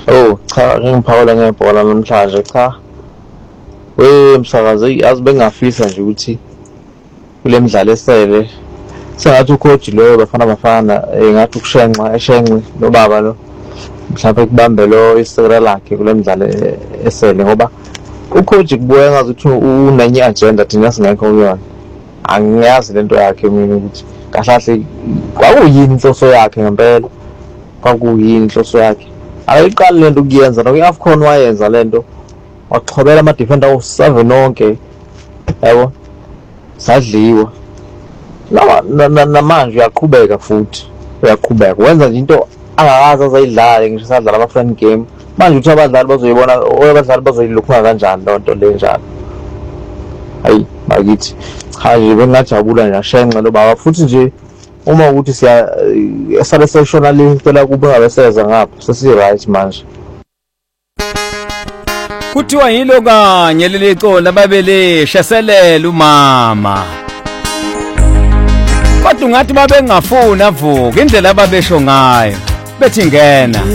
Oh cha, ngiphawula ngebhola namhlanje cha. Msakazi yazi bengafisa nje ukuthi kule midlalo esele sengathi ucoach lo bafana ngathi ukushenxa eshenxe nobaba lo mhlawumbe kubambe lo isekela lakhe kule midlalo esele ngoba ucoach kubuya ngazuthi unenye agenda thina singekho kuyona. Angiyazi lento yakhe mina ukuthi kahlahle kwakuyini inhloso yakhe ngempela. Kwakuyini inhloso yakhe. Ayiqali lento ukuyenza nokuAFCON wayenza lento. Waxhobela ama defender o7 onke. Yabo. Sadliwa. Namanje uyaqhubeka futhi. Uyaqhubeka. Wenza nje into angakaza azayidlala ngisho sadlala ama friend game. Manje uthi abadlali bazoyibona abadlali bazoyilukha kanjani lonto le njalo. Hayi bakithi cha nje bengajabula nje ashenxe lo baba futhi nje uma ukuthi siya esale sectional impela kube ngabeseza ngapha sesi right manje. Kuthiwa yilo kanye leli cona babele shaselela umama. Kodwa ngathi babengafuna vuka indlela ababesho ngayo bethi ngena